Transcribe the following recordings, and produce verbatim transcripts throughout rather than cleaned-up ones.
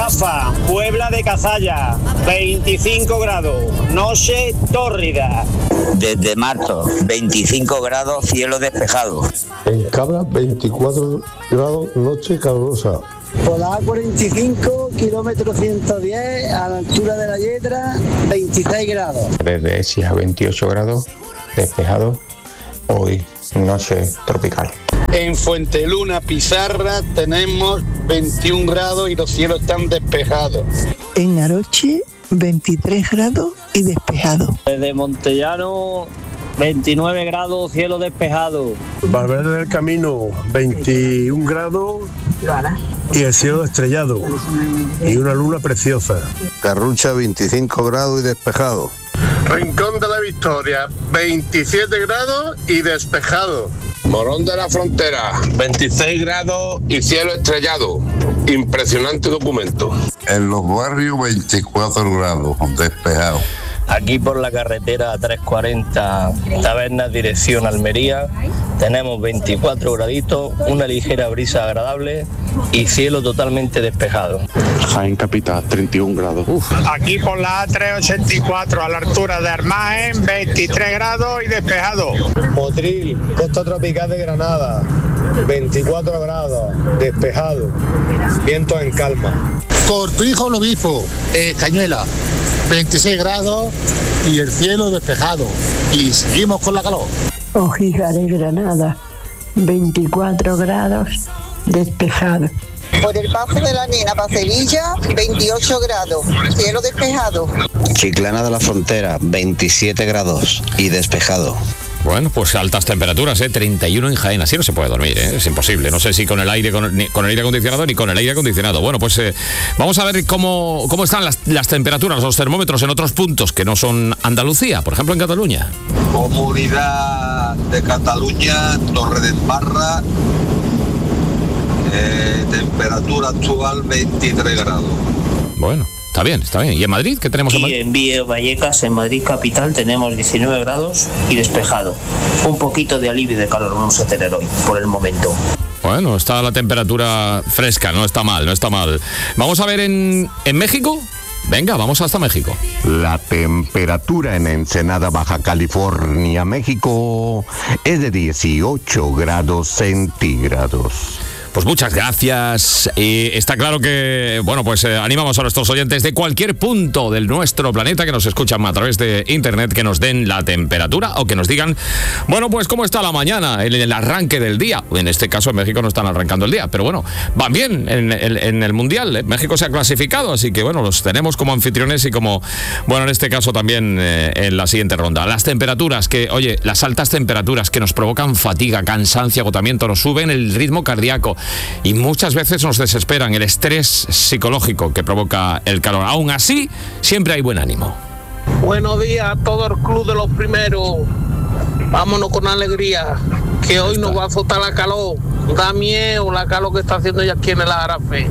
Gafa, Puebla de Cazalla, veinticinco grados, noche tórrida. Desde marzo, veinticinco grados, cielo despejado. En Cabra, veinticuatro grados, noche calurosa. Por la A cuarenta y cinco, kilómetro ciento diez, a la altura de la Yedra, veintiséis grados. Desde Ecija, veintiocho grados, despejado. Hoy, noche tropical. En Fuenteluna, Pizarra, tenemos veintiún grados y los cielos están despejados. En Aroche, veintitrés grados y despejado. Desde Montellano, veintinueve grados, cielo despejado. Valverde del Camino, veintiún grados y el cielo estrellado. Y una luna preciosa. Garrucha, veinticinco grados y despejado. Rincón de la Victoria, veintisiete grados y despejado. Morón de la Frontera, veintiséis grados y cielo estrellado. Impresionante documento. En los barrios, veinticuatro grados, despejado. Aquí por la carretera trescientos cuarenta, Tabernas, dirección Almería, tenemos veinticuatro graditos, una ligera brisa agradable y cielo totalmente despejado. Jaén Capital, treinta y un grados. Uf. Aquí por la A trescientos ochenta y cuatro, a la altura de Armaen, veintitrés grados y despejado. Motril, costa tropical de Granada, veinticuatro grados, despejado. Viento en calma. Cortijo el Obispo, eh, Cañuela, veintiséis grados y el cielo despejado. Y seguimos con la calor. Ojija de Granada, veinticuatro grados, despejado. Por el paso de la Nena para Sevilla, veintiocho grados, cielo despejado. Chiclana de la Frontera, veintisiete grados y despejado. Bueno, pues altas temperaturas, ¿eh? treinta y uno en Jaén, así no se puede dormir, ¿eh? Es imposible. No sé si con el aire con, ni, con el aire acondicionado ni con el aire acondicionado. Bueno, pues eh, vamos a ver cómo, cómo están las, las temperaturas, los termómetros en otros puntos que no son Andalucía, por ejemplo en Cataluña. Comunidad de Cataluña, Torre de Embarra, eh, temperatura actual veintitrés grados. Bueno. Está bien, está bien. ¿Y en Madrid? ¿Qué tenemos en Madrid? Y en Vío Vallecas, en Madrid capital, tenemos diecinueve grados y despejado. Un poquito de alivio de calor vamos a tener hoy, por el momento. Bueno, está la temperatura fresca, no está mal, no está mal. Vamos a ver en, en México. Venga, vamos hasta México. La temperatura en Ensenada, Baja California, México, es de dieciocho grados centígrados. Pues muchas gracias. Y está claro que, bueno, pues eh, animamos a nuestros oyentes de cualquier punto del nuestro planeta que nos escuchan a través de internet, que nos den la temperatura o que nos digan, bueno, pues cómo está la mañana, en el arranque del día. En este caso en México no están arrancando el día, pero bueno, van bien en, en, en el Mundial. México se ha clasificado, así que bueno, los tenemos como anfitriones y como, bueno, en este caso también eh, en la siguiente ronda. Las temperaturas que, oye, las altas temperaturas que nos provocan fatiga, cansancio, agotamiento, nos suben el ritmo cardíaco. Y muchas veces nos desesperan, el estrés psicológico que provoca el calor. Aún así, siempre hay buen ánimo. Buenos días a todo el club de los primeros. Vámonos con alegría, que hoy nos va a azotar la calor. Da miedo la calor que está haciendo ya aquí en el Arafe.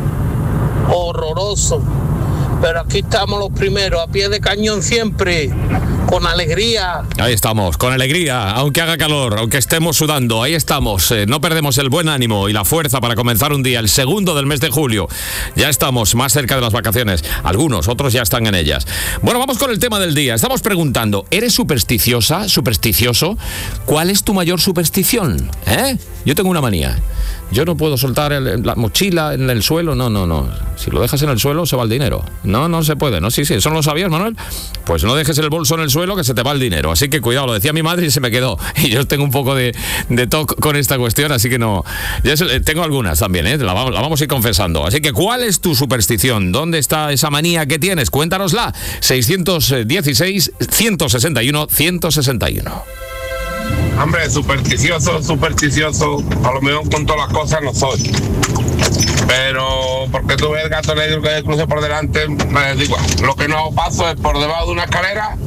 Horroroso. Pero aquí estamos los primeros, a pie de cañón siempre, con alegría. Ahí estamos, con alegría, aunque haga calor, aunque estemos sudando, ahí estamos. Eh, no perdemos el buen ánimo y la fuerza para comenzar un día, el segundo del mes de julio. Ya estamos más cerca de las vacaciones. Algunos, otros ya están en ellas. Bueno, vamos con el tema del día. Estamos preguntando, ¿eres supersticiosa, supersticioso? ¿Cuál es tu mayor superstición? ¿Eh? Yo tengo una manía. Yo no puedo soltar el, la mochila en el suelo, no, no, no. Si lo dejas en el suelo, se va el dinero. No, no se puede, ¿no? Sí, sí, ¿eso no lo sabías, Manuel? Pues no dejes el bolso en el suelo, que se te va el dinero. Así que cuidado, lo decía mi madre y se me quedó. Y yo tengo un poco de, de toque con esta cuestión, así que no... Yo tengo algunas también, ¿eh? La vamos, la vamos a ir confesando. Así que, ¿cuál es tu superstición? ¿Dónde está esa manía que tienes? Cuéntanosla. seiscientos dieciséis, ciento sesenta y uno, ciento sesenta y uno. Hombre, supersticioso, supersticioso, a lo mejor con todas las cosas no soy. Pero porque tú ves el gato negro que cruce por delante, me digo, lo que no paso es por debajo de una escalera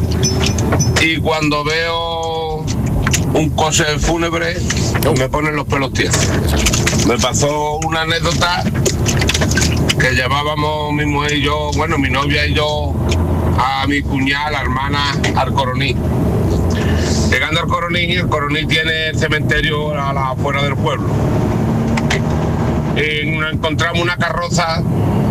y cuando veo un coche fúnebre me ponen los pelos tiesos. Me pasó una anécdota que llevábamos mi mujer y yo, bueno, mi novia y yo, a mi cuñada, la hermana, al Coroní. Llegando al Coroní, el Coroní tiene el cementerio a la afuera del pueblo. Y nos encontramos una carroza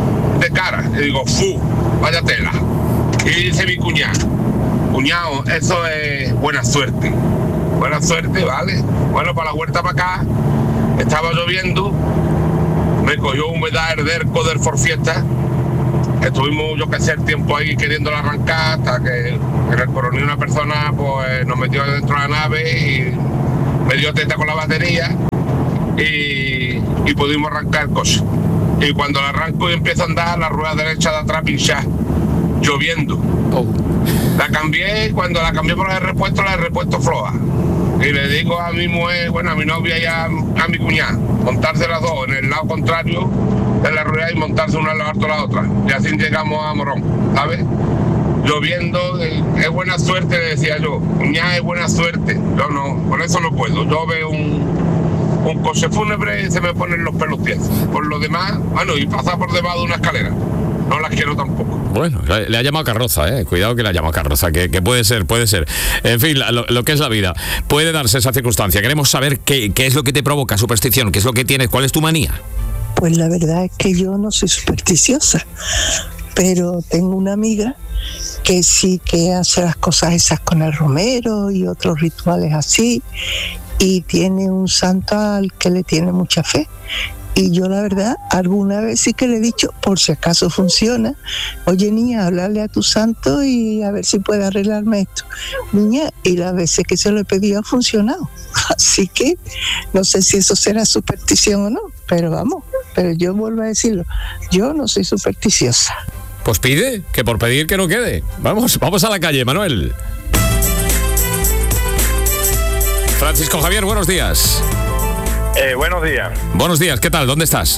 de cara. Y digo, ¡fu! Vaya tela. Y dice mi cuñado, cuñado, eso es buena suerte. Buena suerte, ¿vale? Bueno, para la vuelta para acá, estaba lloviendo, me cogió humedad el derco del Forfiesta. Estuvimos, yo que sé, el tiempo ahí queriéndolo arrancar hasta que en el coronel una persona pues nos metió dentro de la nave y me dio teta con la batería y, y pudimos arrancar el coche. Y cuando la arranco y empiezo a andar, la rueda derecha de atrás pinchada, lloviendo. Oh. La cambié, cuando la cambié por el repuesto, la he repuesto floja. Y le digo a mi mujer, bueno, a mi novia y a, a mi cuñada, montarse las dos en el lado contrario de la rueda y montarse una al lado de la otra. Y así llegamos a Morón, ¿sabes? Lloviendo, es buena suerte, le decía yo. Cuñada, es buena suerte. Yo no, por eso no puedo. Yo veo un, un coche fúnebre y se me ponen los pelos tiesos. Por lo demás, bueno, y pasar por debajo de una escalera. No las quiero tampoco. Bueno, le ha llamado carroza, eh. Cuidado que le ha llamado carroza, que, que puede ser, puede ser. En fin, lo, lo que es la vida. Puede darse esa circunstancia. Queremos saber qué, qué es lo que te provoca superstición, qué es lo que tienes, cuál es tu manía. Pues la verdad es que yo no soy supersticiosa, pero tengo una amiga que sí que hace las cosas esas con el romero y otros rituales así, y tiene un santo al que le tiene mucha fe. Y yo la verdad, alguna vez sí que le he dicho, por si acaso funciona, oye niña, háblale a tu santo y a ver si puede arreglarme esto. Niña, y las veces que se lo he pedido ha funcionado. Así que no sé si eso será superstición o no, pero vamos, pero yo vuelvo a decirlo, yo no soy supersticiosa. Pues pide, que por pedir que no quede. Vamos, vamos a la calle, Manuel. Francisco Javier, buenos días. Eh, buenos días. Buenos días, ¿qué tal? ¿Dónde estás?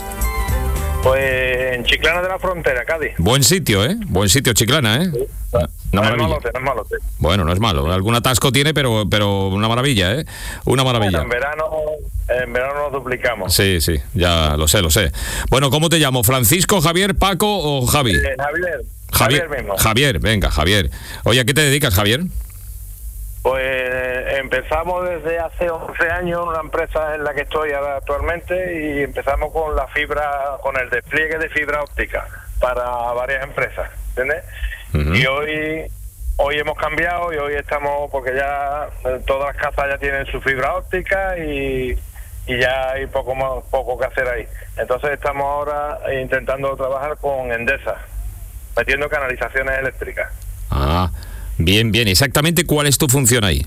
Pues en Chiclana de la Frontera, Cádiz. Buen sitio, ¿eh? Buen sitio, Chiclana, ¿eh? Sí. Una no maravilla. es malote, no es malote. Bueno, no es malo. Algún atasco tiene, pero pero una maravilla, ¿eh? Una maravilla. Bueno, en verano, en verano nos duplicamos. Sí, sí, ya lo sé, lo sé. Bueno, ¿cómo te llamo? ¿Francisco, Javier, Paco o Javi? Eh, Javier. Javier. Javier mismo. Javier, venga, Javier. Oye, ¿a qué te dedicas, Javier? Pues empezamos desde hace once años una empresa en la que estoy ahora actualmente y empezamos con la fibra, con el despliegue de fibra óptica para varias empresas, ¿entiendes? Uh-huh. Y hoy hoy hemos cambiado y hoy estamos, porque ya todas las casas ya tienen su fibra óptica y, y ya hay poco más, poco que hacer ahí. Entonces estamos ahora intentando trabajar con Endesa, metiendo canalizaciones eléctricas. Ah, bien, bien. Exactamente, ¿cuál es tu función ahí?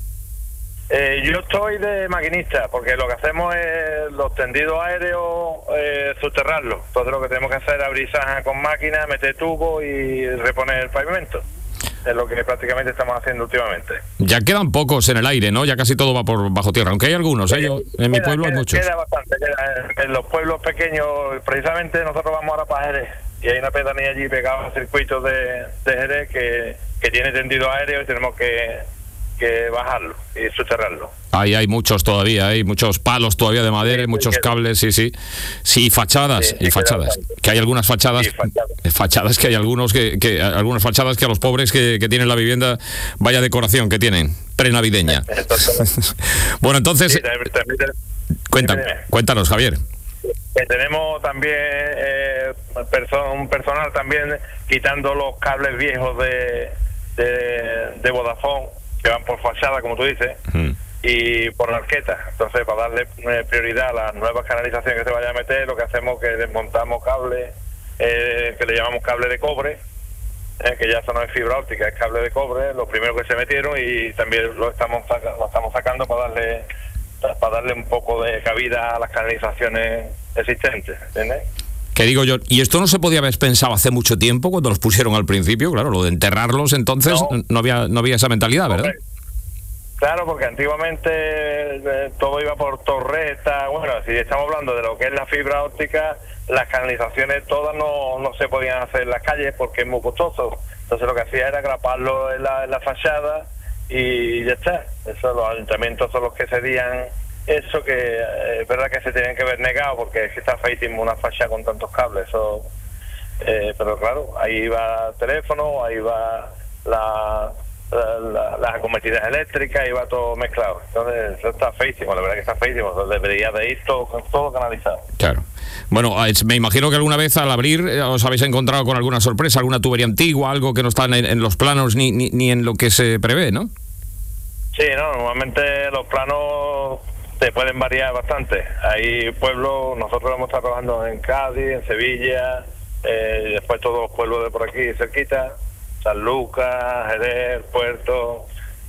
Eh, yo estoy de maquinista, porque lo que hacemos es los tendidos aéreos, eh, subterrarlos. Entonces lo que tenemos que hacer es abrir zanja con máquina, meter tubo y reponer el pavimento. Es lo que prácticamente estamos haciendo últimamente. Ya quedan pocos en el aire, ¿no? Ya casi todo va por bajo tierra, aunque hay algunos, ¿eh? Yo, en queda, mi pueblo queda, hay muchos. Queda bastante, queda en los pueblos pequeños. Precisamente nosotros vamos ahora para Jerez y hay una pedanía allí pegada al circuito de, de Jerez que, que tiene tendido aéreo y tenemos que... que bajarlo y soterrarlo. Ahí hay muchos todavía, hay muchos palos todavía de madera, sí, muchos queda. cables, sí, sí. Sí, fachadas, sí, y fachadas. Que hay algunas fachadas, sí, fachadas. fachadas que hay algunos que, que algunas fachadas que a los pobres que, que tienen la vivienda, vaya decoración que tienen, prenavideña. Bueno, entonces, sí, también, también, cuenta, cuéntanos, Javier. Que tenemos también eh, perso- un personal también quitando los cables viejos de, de, de Vodafone, que van por fachada, como tú dices, uh-huh. y por la arqueta. Entonces, para darle eh, prioridad a las nuevas canalizaciones que se vayan a meter, lo que hacemos es que desmontamos cables, eh, que le llamamos cable de cobre, eh, que ya eso no es fibra óptica, es cable de cobre, los primeros que se metieron, y también lo estamos saca- lo estamos sacando para darle para darle un poco de cabida a las canalizaciones existentes, ¿entiendes? Que digo yo, ¿y esto no se podía haber pensado hace mucho tiempo cuando los pusieron al principio? Claro, lo de enterrarlos, entonces no, no había no había esa mentalidad, ¿verdad? Claro, porque antiguamente eh, todo iba por torreta. Bueno, si estamos hablando de lo que es la fibra óptica, las canalizaciones todas no, no se podían hacer en las calles porque es muy costoso. Entonces lo que hacía era graparlo en la, en la fachada y ya está. Eso, los ayuntamientos son los que cedían eso, que eh, es verdad que se tenían que haber negado porque es que está feitísimo una fachada con tantos cables. Eso, eh, pero claro, ahí va el teléfono, ahí va la, la, la, las acometidas eléctricas y va todo mezclado. Entonces eso está feísimo, la verdad que está feísimo. Entonces, debería de ir todo, todo canalizado. Claro. Bueno, me imagino que alguna vez al abrir os habéis encontrado con alguna sorpresa, alguna tubería antigua, algo que no está en, en los planos ni, ni, ni en lo que se prevé, ¿no? Sí, no, normalmente los planos te pueden variar bastante. Hay pueblos, nosotros hemos estado trabajando en Cádiz, en Sevilla, eh, y después todos los pueblos de por aquí cerquita, San Lucas, Jerez, Puerto,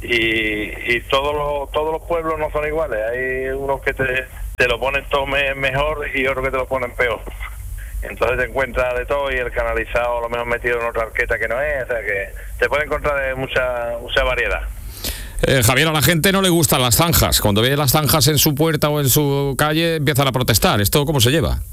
y, y todos los todos los pueblos no son iguales. Hay unos que te, te lo ponen todo me, mejor y otros que te lo ponen peor. Entonces te encuentras de todo y el canalizado a lo mejor metido en otra arqueta que no es, o sea que te puedes encontrar de mucha mucha variedad. Eh, Javier, a la gente no le gustan las zanjas. Cuando ve las zanjas en su puerta o en su calle empiezan a protestar. ¿Esto cómo se lleva?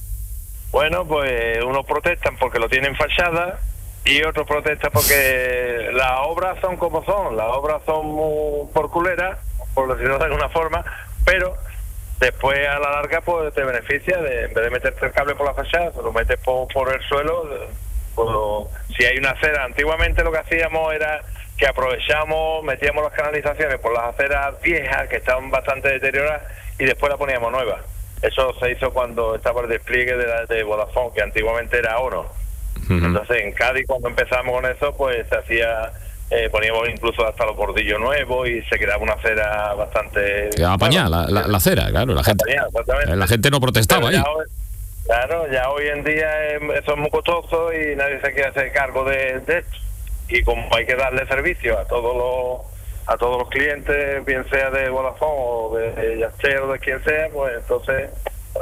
Bueno, pues unos protestan porque lo tienen fachada y otros protestan porque las obras son como son. Las obras son muy por culera, por decirlo de alguna forma, pero después a la larga pues te beneficia de, en vez de meterte el cable por la fachada, te lo metes por, por el suelo. Pues, si hay una acera, antiguamente lo que hacíamos era que aprovechamos, metíamos las canalizaciones por las aceras viejas que estaban bastante deterioradas y después las poníamos nuevas. Eso se hizo cuando estaba el despliegue de, la, de Vodafone, que antiguamente era Ono. Uh-huh. Entonces en Cádiz cuando empezamos con eso pues se hacía, eh, poníamos incluso hasta los bordillos nuevos y se creaba una acera bastante... Que apañada la, la, la acera, claro, la gente, apañada, la gente no protestaba ahí. Hoy, claro, ya hoy en día eso es muy costoso y nadie se quiere hacer cargo de, de esto. Y como hay que darle servicio a todos los a todos los clientes, bien sea de Vodafone o de Yastel o de quien sea, pues entonces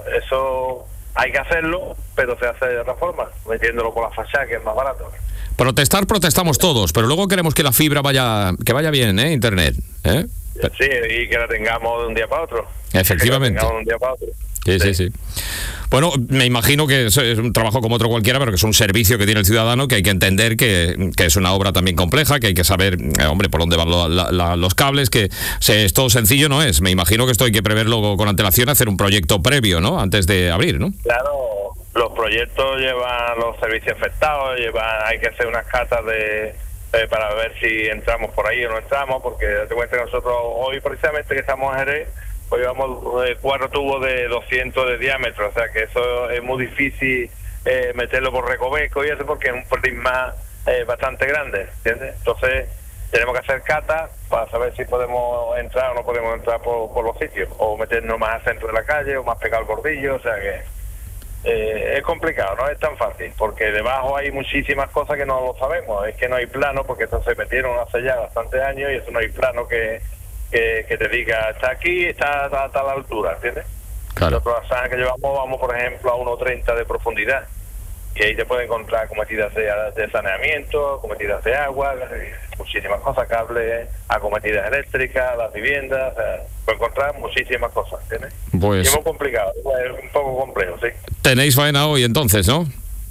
eso hay que hacerlo, pero se hace de otra forma, metiéndolo por la fachada, que es más barato. Protestar, protestamos todos, pero luego queremos que la fibra vaya que vaya bien, ¿eh? Internet, ¿eh? Sí, y que la tengamos de un día para otro. Efectivamente. Que la tengamos de un día para otro. Sí, sí, sí. Bueno, me imagino que es un trabajo como otro cualquiera, pero que es un servicio que tiene el ciudadano, que hay que entender que, que es una obra también compleja, que hay que saber, eh, hombre, por dónde van lo, la, la, los cables, que se, esto sencillo no es. Me imagino que esto hay que preverlo con antelación, hacer un proyecto previo, ¿no? Antes de abrir, ¿no? Claro, los proyectos llevan los servicios afectados, llevan, hay que hacer unas catas de... Eh, para ver si entramos por ahí o no entramos, porque te cuenta que nosotros hoy precisamente que estamos en Jerez, pues llevamos eh, cuatro tubos de doscientos de diámetro, o sea que eso es muy difícil eh, meterlo por recoveco y eso porque es un prisma eh, bastante grande, ¿entiendes? Entonces tenemos que hacer catas para saber si podemos entrar o no podemos entrar por, por los sitios, o meternos más al centro de la calle o más pegado al bordillo, o sea que eh, es complicado, no es tan fácil, porque debajo hay muchísimas cosas que no lo sabemos, es que no hay plano, porque esto se metieron hace ya bastantes años y eso no hay plano que Que, que te diga, está aquí, está a, a tal altura, ¿entiendes? Claro. Nosotros las zanjas que llevamos vamos, por ejemplo, a uno treinta de profundidad y ahí te puedes encontrar acometidas de, de saneamiento, acometidas de agua, muchísimas cosas, cables, acometidas eléctricas, las viviendas, o sea, puedes encontrar muchísimas cosas, ¿entiendes? Pues... Y es muy complicado, es un poco complejo, sí. Tenéis faena hoy entonces, ¿no?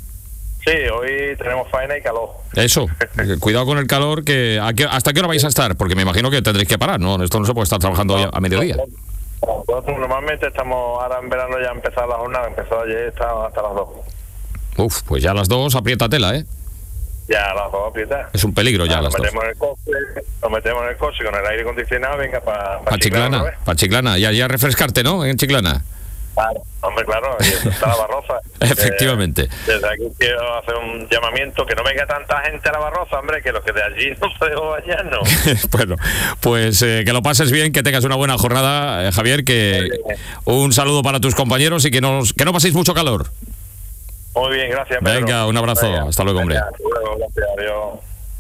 Sí, hoy tenemos faena y calor. Eso, cuidado con el calor, que ¿a qué, ¿hasta qué hora vais a estar? Porque me imagino que tendréis que parar, ¿no? Esto no se puede estar trabajando hoy a mediodía. Nosotros normalmente estamos, ahora en verano ya ha empezado la jornada, empezó ayer, está hasta las dos. Uf, pues ya a las dos aprieta tela, ¿eh? Ya a las dos aprieta. Es un peligro ya a las dos. Nos metemos en el coche, nos metemos en el coche con el aire acondicionado, venga, para pa pa Chiclana. Para Chiclana, ya, ya refrescarte, ¿no? En Chiclana. Claro, hombre, claro, y eso está la Barroza. Efectivamente. Eh, desde aquí quiero hacer un llamamiento, que no venga tanta gente a la Barroza, hombre, que los que de allí no podemos bañarnos. Bueno, pues eh, que lo pases bien, que tengas una buena jornada, eh, Javier, que un saludo para tus compañeros y que, nos, que no paséis mucho calor. Muy bien, gracias, Pedro. Venga, un abrazo, venga, hasta luego, hombre. Venga, hasta luego, gracias, adiós.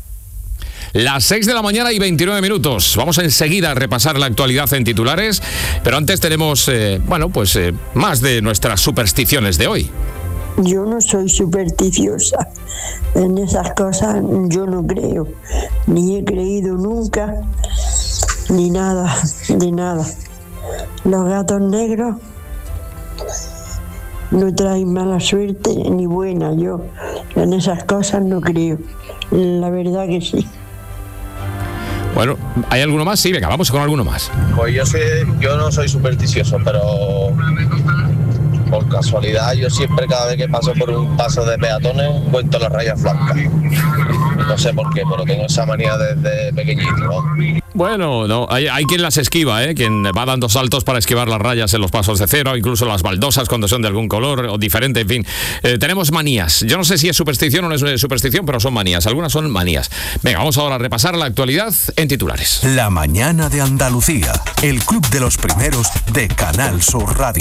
Las seis de la mañana y veintinueve minutos. Vamos enseguida a repasar la actualidad en titulares, pero antes tenemos, eh, bueno, pues eh, más de nuestras supersticiones de hoy. Yo no soy supersticiosa. En esas cosas yo no creo. Ni he creído nunca, ni nada, ni nada. Los gatos negros no traen mala suerte ni buena. Yo en esas cosas no creo. La verdad que sí. Bueno, ¿hay alguno más? Sí, venga, vamos con alguno más. Pues yo sé, yo no soy supersticioso, pero por casualidad yo siempre, cada vez que paso por un paso de peatones, cuento las rayas blancas. No sé por qué, pero tengo esa manía desde pequeñito, ¿no? Bueno, no, hay, hay quien las esquiva, ¿eh? Quien va dando saltos para esquivar las rayas en los pasos de cero, incluso las baldosas cuando son de algún color o diferente, en fin. Eh, tenemos manías. Yo no sé si es superstición o no es superstición, pero son manías. Algunas son manías. Venga, vamos ahora a repasar la actualidad en titulares. La mañana de Andalucía, el club de los primeros de Canal Sur Radio.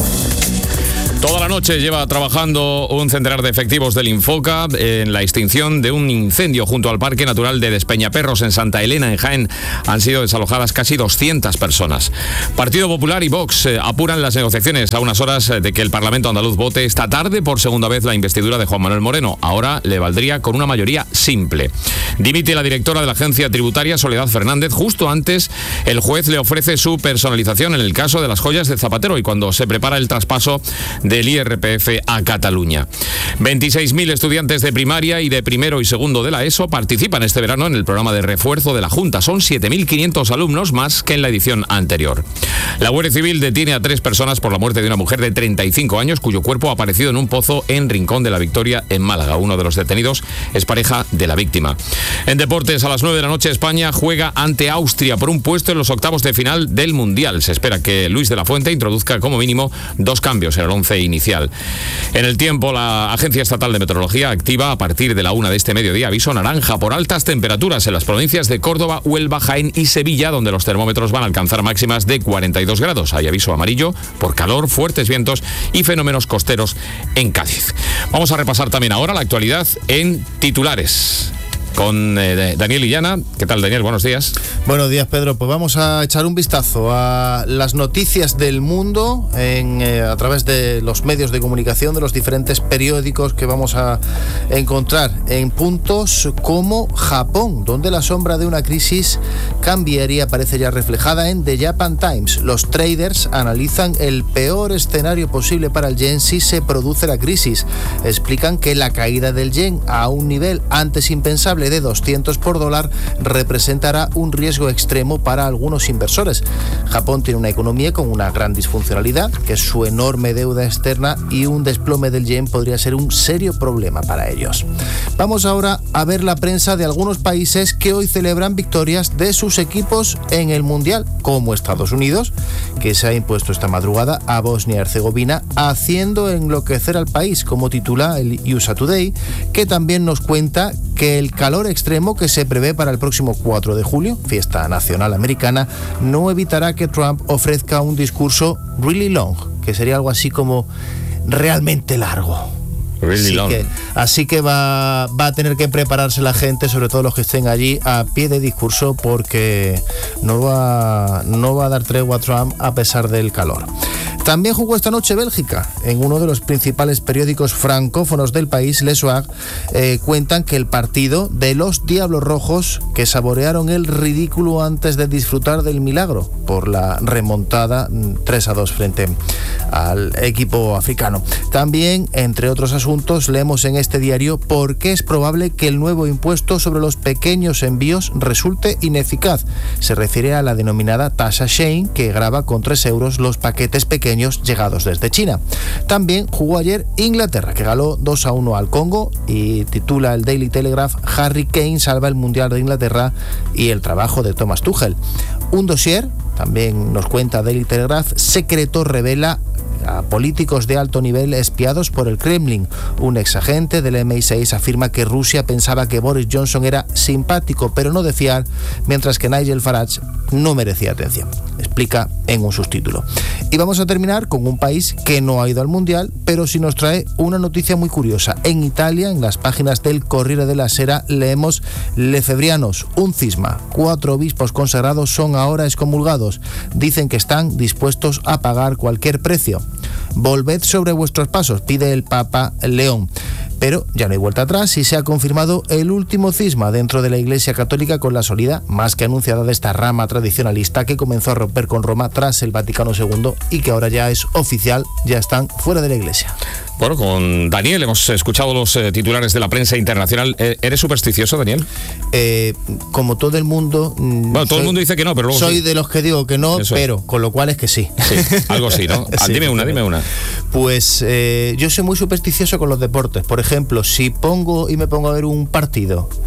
Toda la noche lleva trabajando un centenar de efectivos del Infoca en la extinción de un incendio junto al Parque Natural de Despeñaperros en Santa Elena, en Jaén. Han sido desalojadas casi doscientas personas. Partido Popular y Vox eh, apuran las negociaciones a unas horas de que el Parlamento andaluz vote esta tarde por segunda vez la investidura de Juan Manuel Moreno. Ahora le valdría con una mayoría simple. Dimite la directora de la agencia tributaria, Soledad Fernández. Justo antes, el juez le ofrece su personalización en el caso de las joyas de Zapatero y cuando se prepara el traspaso del I R P F a Cataluña. veintiséis mil estudiantes de primaria y de primero y segundo de la ESO participan este verano en el programa de refuerzo de la Junta. Son siete mil quinientos alumnos más que en la edición anterior. La Guardia Civil detiene a tres personas por la muerte de una mujer de treinta y cinco años cuyo cuerpo ha aparecido en un pozo en Rincón de la Victoria, en Málaga. Uno de los detenidos es pareja de la víctima. En deportes, a las nueve de la noche, España juega ante Austria por un puesto en los octavos de final del Mundial. Se espera que Luis de la Fuente introduzca como mínimo dos cambios en el once inicial. En el tiempo, la Agencia Estatal de Meteorología activa a partir de la una de este mediodía aviso naranja por altas temperaturas en las provincias de Córdoba, Huelva, Jaén y Sevilla, donde los termómetros van a alcanzar máximas de cuarenta y dos grados. Hay aviso amarillo por calor, fuertes vientos y fenómenos costeros en Cádiz. Vamos a repasar también ahora la actualidad en titulares con eh, Daniel Illana. ¿Qué tal, Daniel? Buenos días. Buenos días, Pedro. Pues vamos a echar un vistazo a las noticias del mundo en, eh, a través de los medios de comunicación, de los diferentes periódicos que vamos a encontrar en puntos como Japón, donde la sombra de una crisis cambiaría parece ya reflejada en The Japan Times. Los traders analizan el peor escenario posible para el yen si se produce la crisis. Explican que la caída del yen a un nivel antes impensable de doscientos por dólar representará un riesgo extremo para algunos inversores. Japón tiene una economía con una gran disfuncionalidad, que es su enorme deuda externa, y un desplome del yen podría ser un serio problema para ellos. Vamos ahora a ver la prensa de algunos países que hoy celebran victorias de sus equipos en el Mundial, como Estados Unidos, que se ha impuesto esta madrugada a Bosnia y Herzegovina, haciendo enloquecer al país, como titula el U S A Today, que también nos cuenta que el calor extremo que se prevé para el próximo cuatro de julio, fiesta nacional americana, no evitará que Trump ofrezca un discurso really long, que sería algo así como realmente largo. Really así, long. Que, así que va, va a tener que prepararse la gente, sobre todo los que estén allí, a pie de discurso, porque no va, no va a dar tregua a Trump a pesar del calor. También jugó esta noche Bélgica. En uno de los principales periódicos francófonos del país, Le Soir, eh, cuentan que el partido de los Diablos Rojos, que saborearon el ridículo antes de disfrutar del milagro por la remontada tres a dos frente al equipo africano. También, entre otros asuntos, leemos en este diario por qué es probable que el nuevo impuesto sobre los pequeños envíos resulte ineficaz. Se refiere a la denominada tasa Shein, que grava con tres euros los paquetes pequeños llegados desde China. También jugó ayer Inglaterra, que ganó dos a uno al Congo, y titula el Daily Telegraph: Harry Kane salva el Mundial de Inglaterra y el trabajo de Thomas Tuchel. Un dossier, también nos cuenta Daily Telegraph, secreto revela a políticos de alto nivel espiados por el Kremlin. Un exagente del eme i seis afirma que Rusia pensaba que Boris Johnson era simpático pero no de fiar, mientras que Nigel Farage no merecía atención. Explica en un subtítulo. Y vamos a terminar con un país que no ha ido al Mundial, pero sí nos trae una noticia muy curiosa. En Italia, en las páginas del Corriere della Sera, leemos: Lefebrianos, un cisma. Cuatro obispos consagrados son ahora excomulgados. Dicen que están dispuestos a pagar cualquier precio. Volved sobre vuestros pasos, pide el Papa León. Pero ya no hay vuelta atrás y se ha confirmado el último cisma dentro de la Iglesia Católica, con la salida más que anunciada de esta rama tradicionalista que comenzó a romper con Roma tras el Vaticano segundo y que ahora ya es oficial, ya están fuera de la Iglesia. Bueno, con Daniel hemos escuchado los eh, titulares de la prensa internacional. Eh, ¿Eres supersticioso, Daniel? Eh, como todo el mundo... Bueno, todo soy, el mundo dice que no, pero luego Soy sí. de los que digo que no, Eso pero con lo cual es que sí. Sí, algo sí, ¿no? Ah, Sí, dime una, dime una. Pues eh, yo soy muy supersticioso con los deportes. Por ejemplo, si pongo y me pongo a ver un partido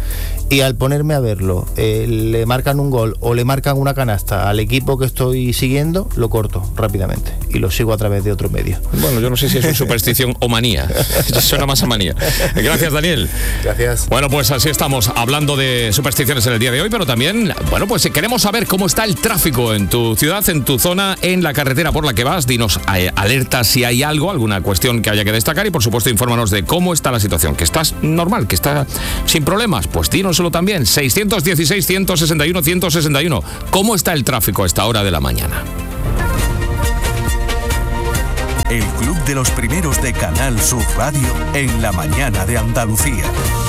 y al ponerme a verlo eh, le marcan un gol o le marcan una canasta al equipo que estoy siguiendo, lo corto rápidamente y lo sigo a través de otro medio. Bueno, yo no sé si es una superstición o manía. Suena más a manía. Gracias, Daniel. Gracias. Bueno, pues así estamos hablando de supersticiones en el día de hoy, pero también, bueno, pues queremos saber cómo está el tráfico en tu ciudad, en tu zona, en la carretera por la que vas. Dinos eh, alerta si hay algo, alguna cuestión que haya que destacar y, por supuesto, infórmanos de cómo está la situación. Que estás normal, que está sin problemas, pues dínoselo también. seiscientos dieciséis, ciento sesenta y uno, ciento sesenta y uno. ¿Cómo está el tráfico a esta hora de la mañana? El Club de los Primeros de Canal Sur Radio en la mañana de Andalucía.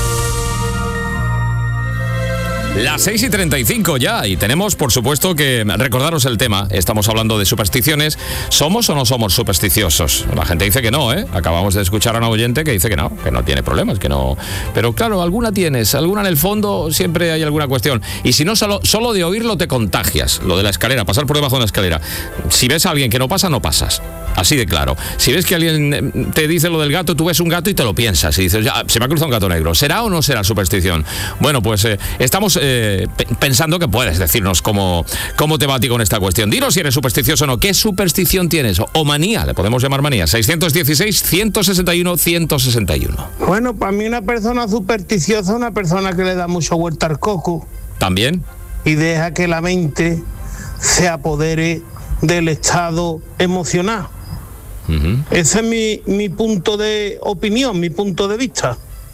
Las seis y treinta y cinco ya, y tenemos, por supuesto, que recordaros el tema. Estamos hablando de supersticiones. ¿Somos o no somos supersticiosos? La gente dice que no, ¿eh? Acabamos de escuchar a una oyente que dice que no, que no tiene problemas, que no... Pero claro, alguna tienes, alguna en el fondo, siempre hay alguna cuestión. Y si no, solo, solo de oírlo te contagias. Lo de la escalera, pasar por debajo de una escalera. Si ves a alguien que no pasa, no pasas. Así de claro. Si ves que alguien te dice lo del gato, tú ves un gato y te lo piensas. Y dices, ya, se me ha cruzado un gato negro. ¿Será o no será superstición? Bueno, pues eh, estamos... Eh, pensando que puedes decirnos cómo, cómo te va a ti con esta cuestión. Dinos si eres supersticioso o no. ¿Qué superstición tienes? O, o manía, le podemos llamar manía. seiscientos dieciséis, ciento sesenta y uno, ciento sesenta y uno. Bueno, para mí una persona supersticiosa es una persona que le da mucha vuelta al coco. ¿También? Y deja que la mente se apodere del estado emocional. Uh-huh. Ese es mi, mi punto de opinión, mi punto de vista.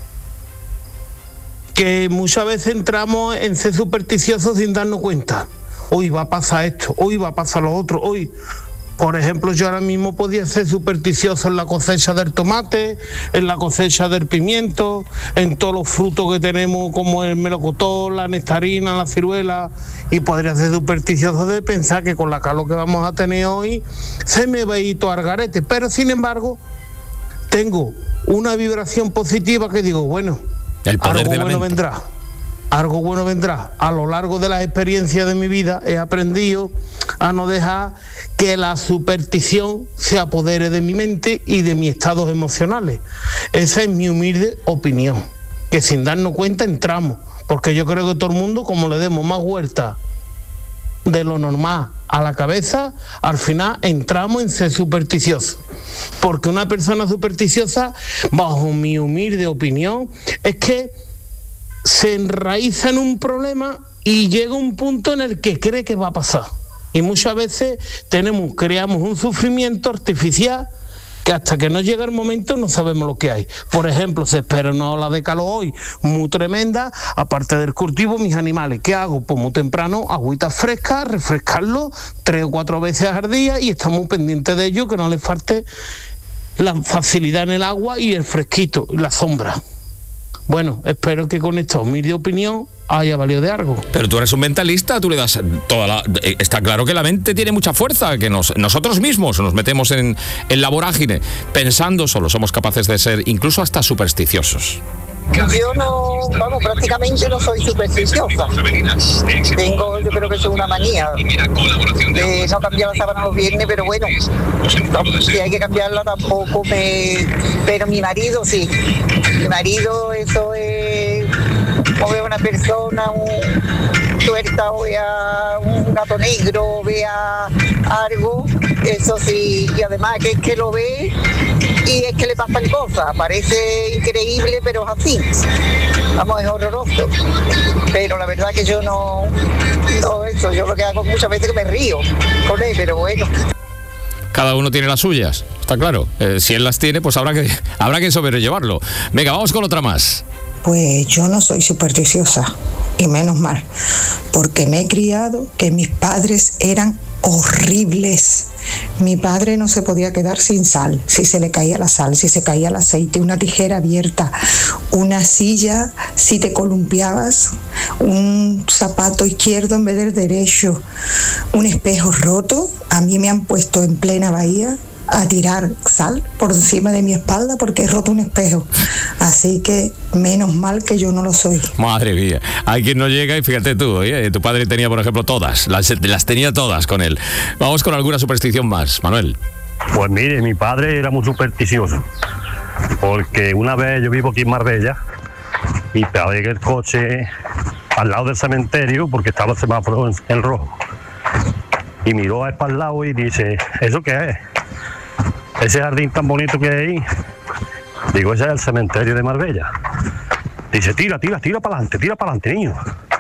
Que muchas veces entramos en ser supersticiosos sin darnos cuenta. Hoy va a pasar esto, hoy va a pasar lo otro, hoy... Por ejemplo, yo ahora mismo podía ser supersticioso en la cosecha del tomate, en la cosecha del pimiento, en todos los frutos que tenemos como el melocotón, la nectarina, la ciruela, y podría ser supersticioso de pensar que con la calor que vamos a tener hoy se me va a ir todo al garete. Pero sin embargo, tengo una vibración positiva que digo, bueno, el poder algo de la bueno mente. vendrá. Algo bueno vendrá. A lo largo de las experiencias de mi vida he aprendido a no dejar que la superstición se apodere de mi mente y de mis estados emocionales. Esa es mi humilde opinión, que sin darnos cuenta entramos, porque yo creo que todo el mundo, como le demos más vuelta de lo normal a la cabeza, al final entramos en ser supersticiosos. Porque una persona supersticiosa, bajo mi humilde opinión, es que se enraiza en un problema y llega un punto en el que cree que va a pasar. Y muchas veces tenemos, creamos un sufrimiento artificial que hasta que no llega el momento no sabemos lo que hay. Por ejemplo, se espera una ola de calor hoy muy tremenda, aparte del cultivo, mis animales, ¿qué hago? Pues muy temprano, agüita fresca, refrescarlo tres o cuatro veces al día y estamos pendientes de ello, que no les falte la facilidad en el agua y el fresquito y la sombra. Bueno, espero que con esta humilde opinión haya valido de algo. Pero tú eres un mentalista, tú le das toda la... Está claro que la mente tiene mucha fuerza, que nos, nosotros mismos nos metemos en, en la vorágine, pensando solo, somos capaces de ser incluso hasta supersticiosos. Yo no, vamos, prácticamente no soy supersticiosa. Tengo, yo creo que es una manía de no cambiar la sábana los viernes, pero bueno, no, si hay que cambiarla tampoco me... Pero mi marido sí. Mi marido, eso es... O vea una persona, un tuerta, o vea un gato negro, o vea algo, eso sí, y además que es que lo ve y es que le pasan cosas, parece increíble, pero es así. Vamos, es horroroso. Pero la verdad que yo no, no eso, yo lo que hago muchas veces que me río con él, pero bueno. Cada uno tiene las suyas, está claro. Eh, si él las tiene, pues habrá que, habrá que sobrellevarlo. Venga, vamos con otra más. Pues yo no soy supersticiosa, y menos mal, porque me he criado que mis padres eran horribles. Mi padre no se podía quedar sin sal, si se le caía la sal, si se caía el aceite, una tijera abierta, una silla, si te columpiabas, un zapato izquierdo en vez del derecho, un espejo roto. A mí me han puesto en plena bahía a tirar sal por encima de mi espalda porque he roto un espejo. Así que menos mal que yo no lo soy. Madre mía, hay quien no llega y fíjate tú, ¿eh? Tu padre tenía, por ejemplo, todas, las, las tenía todas con él. Vamos con alguna superstición más, Manuel. Pues mire, mi padre era muy supersticioso, porque una vez yo vivo aquí en Marbella y paré el coche al lado del cementerio, porque estaba el semáforo en, en rojo. Y miró a para el lado y dice, ¿eso qué es? Ese jardín tan bonito que hay ahí. Digo, ese es el cementerio de Marbella. Dice, tira, tira, tira para adelante, tira para adelante, niño.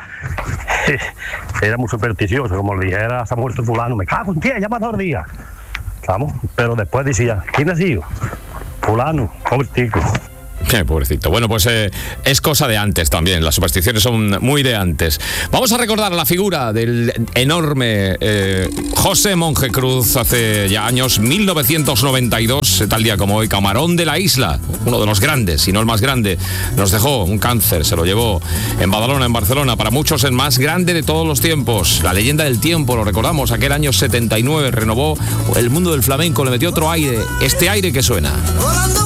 Era muy supersticioso, como le dijera, se ha muerto fulano, me cago en ti, ya pasó el día. Vamos, pero después decía, ¿quién ha sido? Fulano, pobretico. Qué pobrecito. Bueno, pues eh, es cosa de antes también. Las supersticiones son muy de antes. Vamos a recordar la figura del enorme eh, José Monje Cruz hace ya años, mil novecientos noventa y dos, tal día como hoy, camarón de la isla, uno de los grandes, si no el más grande. Nos dejó un cáncer, se lo llevó en Badalona, en Barcelona, para muchos el más grande de todos los tiempos. La leyenda del tiempo, lo recordamos, aquel año setenta y nueve renovó el mundo del flamenco, le metió otro aire, este aire que suena.